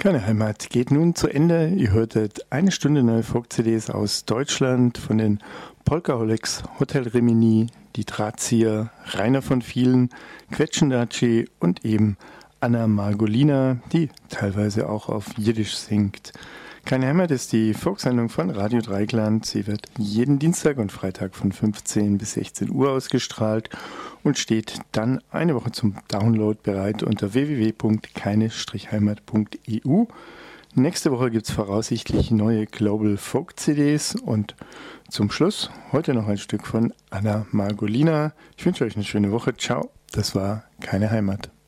Keine Heimat geht nun zu Ende. Ihr hörtet eine Stunde neue Folk-CDs aus Deutschland von den Polkaholics, Hotel Rimini, die Drahtzieher, Rainer von Vielen, Quetschendatschi und eben Anna Margolina, die teilweise auch auf Jiddisch singt. Keine Heimat ist die Folksendung von Radio Dreieckland. Sie wird jeden Dienstag und Freitag von 15 bis 16 Uhr ausgestrahlt und steht dann eine Woche zum Download bereit unter www.keine-heimat.eu. Nächste Woche gibt es voraussichtlich neue Global Folk CDs und zum Schluss heute noch ein Stück von Anna Margolina. Ich wünsche euch eine schöne Woche. Ciao, das war Keine Heimat.